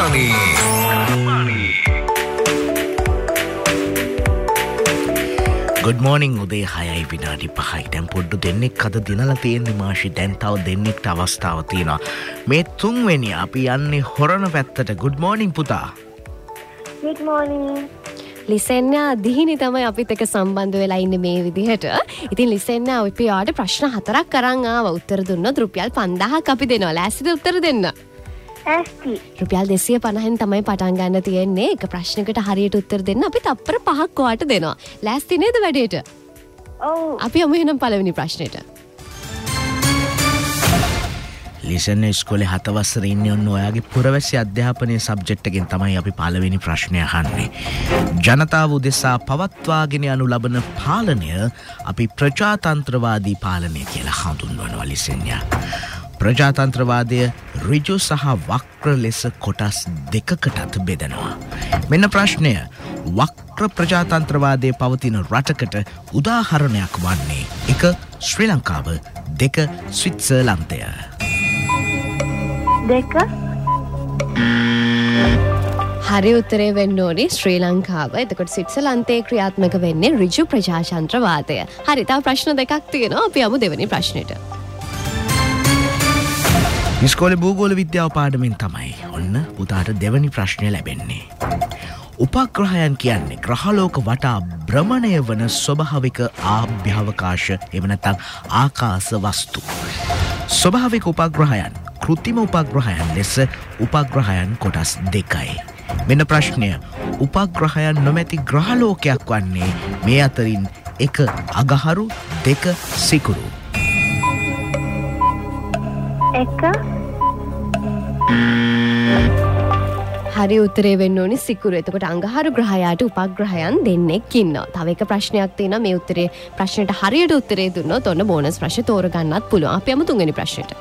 money. Good morning උදේ 6යි විනාඩි 5යි. දැන් පොඩ්ඩ දෙන්නෙක් අද දිනලා තියෙන්නේ මාෂි. දැන් තව දෙන්නෙක්ට අවස්ථාව තියෙනවා. මේ තුන්වෙනි අපි යන්නේ හොරණ පැත්තට. Good morning පුතා. Good morning. ලිසෙන්නා දිහිනි තමයි අපිත් එක්ක සම්බන්ධ වෙලා ඉන්නේ මේ විදිහට. ඉතින් ලිසෙන්නා අපි ඔයාලට ප්‍රශ්න 4ක් අරන් ආවා. උත්තර දුන්නොත් රුපියල් 5000ක් අපි දෙනවා. ලෑස්තිද උත්තර දෙන්න? ඇස්ති. රුපියල් 250න් තමයි පටන් ගන්න තියෙන්නේ. එක ප්‍රශ්නයකට හරියට උත්තර දෙන්න අපි තප්පර 5ක් ඔයාලට දෙනවා. ලෑස්ති නේද වැඩේට? ඔව්. අපි යමු එහෙනම් පළවෙනි ප්‍රශ්නෙට. ලිසන් ඉස්කෝලේ 7 වසරේ ඉන්නේ ඔන්න ඔයාගේ පුරවැසි අධ්‍යාපනයේ සබ්ජෙක්ට් එකෙන් තමයි අපි පළවෙනි ප්‍රශ්නය අහන්නේ. ජනතාව උදෙසා පවත්වාගෙන යනු ලබන පාලනය අපි ප්‍රජාතන්ත්‍රවාදී පාලනය කියලා හඳුන්වනවා ලිසන්යා. ප්‍රජාතන්ත්‍රවාදය ඍජු සහ වක්‍ර ලෙස කොටස් දෙකකටත් බෙදනවා. මෙන්න ප්‍රශ්නය. වක්‍ර ප්‍රජාතන්ත්‍රවාදයේ පවතින රටකට උදාහරණයක් වන්නේ 1. ශ්‍රී ලංකාව 2. ස්විට්සර්ලන්තය. 2. හරි උත්තරේ වෙන්න ඕනේ ශ්‍රී ලංකාව. එතකොට ස්විට්සර්ලන්තයේ ක්‍රියාත්මක වෙන්නේ ඍජු ප්‍රජාතන්ත්‍රවාදය. හරි, තව ප්‍රශ්න දෙකක් තියෙනවා. අපි යමු දෙවෙනි ප්‍රශ්නෙට. ඉස්කෝලේ භූගෝල විද්‍යාව පාඩමෙන් තමයි ඔන්න පුතාට දෙවැනි ප්‍රශ්නය ලැබෙන්නේ. උපග්‍රහයන් කියන්නේ ග්‍රහලෝක වටා භ්‍රමණය වන ස්වභාවික ආභ්‍යවකාශ එහෙම නැත්නම් ආකාශ වස්තු. ස්වභාවික උපග්‍රහයන් කෘත්‍රිම උපග්‍රහයන් ලෙස උපග්‍රහයන් කොටස් දෙකයි. මෙන්න ප්‍රශ්නය. උපග්‍රහයන් නොමැති ග්‍රහලෝකයක් වන්නේ මේ අතරින් 1. අගහරු 2. සිකුරු. 1. හරි උත්තරේ වෙන්න ඕනේ සිකුරු. එතකොට අඟහරු ග්‍රහයාට උපග්‍රහයන් දෙන්නෙක් ඉන්නවා. තව එක ප්‍රශ්නයක් තියෙනවා. මේ උත්තරේ ප්‍රශ්නෙට හරියට උත්තරේ දුන්නොත් ඔන්න බෝනස් ප්‍රශ්න තෝරගන්නත් පුළුවන්. අපි යමු තුන්වෙනි ප්‍රශ්නෙට.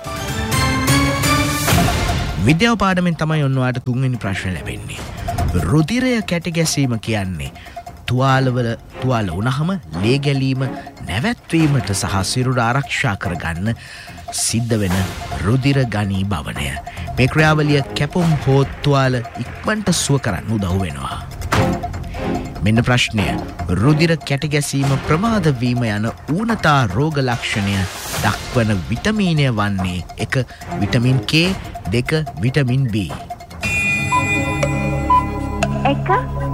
විද්‍යාව පාඩමෙන් තමයි ඔන්න ඔයාලට තුන්වෙනි ප්‍රශ්න ලැබෙන්නේ. රුධිරය කැටි ගැසීම කියන්නේ තුවාල වුණාම ලේ ගැලීම නැවැත්වීමට සහ සිරුර ආරක්ෂා කරගන්න සිද්ධ වෙන රුධිර ගනී භවනය. මේ ක්‍රියාවලිය කැපුම් හෝ තුවාල ඉක්මනට සුව කරන්න උදව් වෙනවා. මෙන්න ප්‍රශ්නය. රුධිර කැටි ගැසීම ප්‍රමාද වීම යන ඌනතා රෝග ලක්ෂණය දක්වන විටමීනය වන්නේ 1. Vitamin K 2. Vitamin B. 1.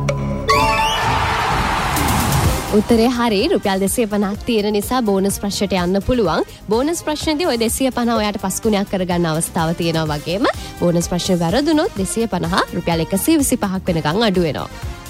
උත්තරේ හරි. රුපියල් 250ක් තියෙන නිසා බෝනස් ප්‍රශ්නට යන්න පුළුවන්. බෝනස් ප්‍රශ්නේදී ඔය 250 ඔයාට පස්කුණයක් කරගන්න අවස්ථාව තියෙනවා වගේම බෝනස් ප්‍රශ්න වැරදුනොත් 250 රුපියල් 125ක් වෙනකන් අඩු වෙනවා.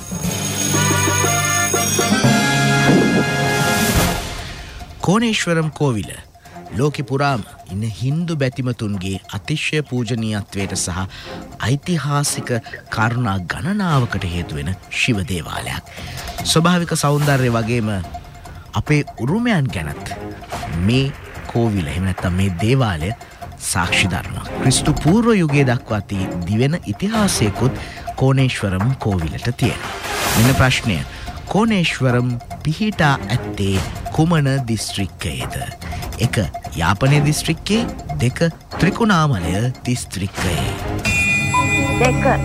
කෝණේශ්වරම් කෝවිල ලෝකෙ පුරාම ඉන්න හින්දු බැතිමතුන්ගේ අතිශය පූජනීයත්වයට සහ ඓතිහාසික කරුණා ගණනාවකට හේතු වෙන ශිව දේවාලයක්. ස්වභාවික සෞන්දර්යය වගේම අපේ උරුමයන් ගැනත් මේ කෝවිල එහෙම නැත්නම් මේ දේවාලය සාක්ෂි දරනවා. ක්‍රිස්තු පූර්ව යුගයේ දක්වා දිවෙන ඉතිහාසයකුත් කෝණේශ්වරම් කෝවිලට තියෙනවා. මෙන්න ප්‍රශ්නය. කෝණේශ්වරම් පිහිටා ඇත්තේ කුමන දිස්ත්‍රික්කයේද? 1. යාපනයේ දිස්ත්‍රික්කයේ 2. ත්‍රිකුණාමලය දිස්ත්‍රික්කයේ. 2.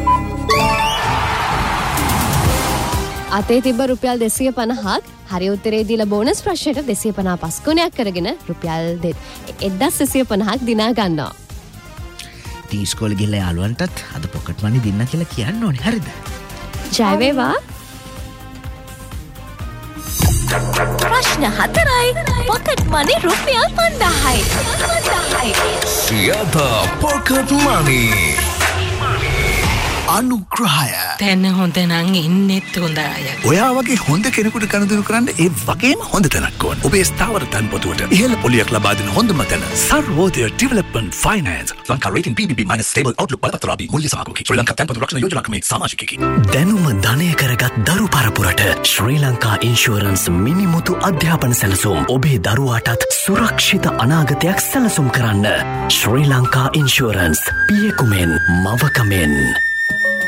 අතේ තිබ්බ රුපියල් 250ක් හරි උත්තරේ දීලා බෝනස් ප්‍රශ්නෙට 250 පස්කුණයක් කරගෙන රුපියල් 1250ක් දිනා ගන්නවා. ඉතින් ඉස්කෝලේ ගිහලා යාළුවන්ටත් අද පොකට් මනි දෙන්න කියලා කියන්න ඕනේ. හරිද? ජය වේවා. ප්‍රශ්න 4යි පොකට් මනි රුපියල් 5000යි. Siapa pocket money? අනුග්‍රහය. තැන හොඳ නම් ඉන්නෙත් හොඳ අය. ඔයා වගේ හොඳ කෙනෙකුට කනදුරු කරන්න ඒ වගේම හොඳ තැනක් ඕන. ඔබේ ස්ථාවර තන්පොතුවට ඉහළ පොලියක් ලබා දෙන හොඳම තැන Sarvodaya development finance. Lanka rating BBB- stable outlook බලපත්‍රාදී මුල්‍ය සමාගමකි. ශ්‍රී ලංකා තන්පොතු රක්ෂණ යෝජනාකමේ සමාජිකයෙකි. දැනුම ධනය කරගත් දරු පරපුරට ශ්‍රී ලංකා ඉන්ෂුරන්ස් මිනිමුතු අධ්‍යාපන සැලසුම් ඔබේ දරුවාටත් සුරක්ෂිත අනාගතයක් සැලසුම් කරන්න. ශ්‍රී ලංකා ඉන්ෂුරන්ස් පියකුමෙන් මවකමෙන්.